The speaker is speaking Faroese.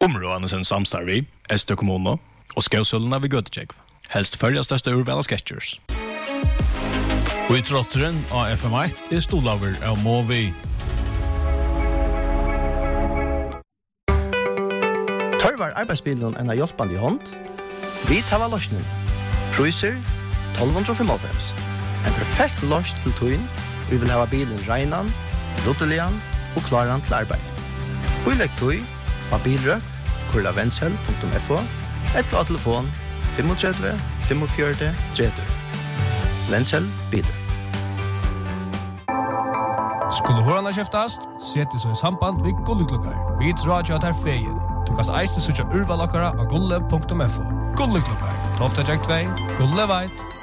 Områdene sin samstarv i Øster kommune og Skausølene ved Göteborg. Helst førja største urval av Sketchers. Og i trotteren av FM1 stolaver av Movi. Tørvar arbeidsbilen en av hjelpende i hånd? Vi tar av løsningen. Priser 1295. En perfekt løs til tøyen. Vi vil ha bilen regnan, ruttelian og klaran til arbeid. Vi legger tøy på bilrøkt, kurlavensel.fo, eller av telefon 35 45 30. Vensel bilrøkt. Skulle hørende kjeftast, sette så i samband ved Gulleklukkar. Vi tror at er feien. Du kan eiste søtja urvalakara av gulle.fo. Gulleklukkar. Tofta Jack 2, Gulle Veit.